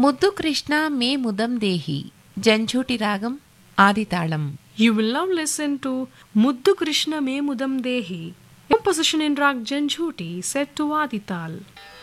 ముద్దు కృష్ణ మే ముదం దేహి జంఝూటి రాగం ఆదితాళం. You will now listen to Muddu Krishna Me Mudam Dehi, composition in rag Janjhuti set to Adital.